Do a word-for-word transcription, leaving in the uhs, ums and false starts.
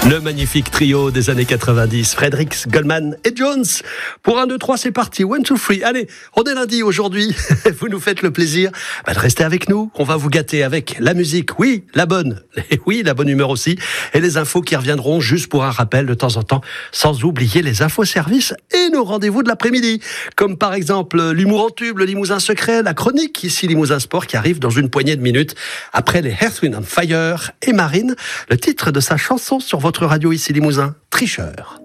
Le magnifique trio des années quatre-vingt-dix, Fredericks, Goldman et Jones. Pour un, deux, trois, c'est parti. One, two, three. Allez, on est lundi aujourd'hui. Vous nous faites le plaisir bah, de rester avec nous. On va vous gâter avec la musique, oui, la bonne. Et oui, la bonne humeur aussi. Et les infos qui reviendront juste pour un rappel de temps en temps. Sans oublier les infos services et nos rendez-vous de l'après-midi. Comme par exemple l'humour en tube, le Limousin secret, la chronique, ici Limousin Sport qui arrive dans une poignée de minutes. Après les Earth, Wind and Fire et Marine, le titre de sa chanson sur votre radio ici Limousin, Tricheur.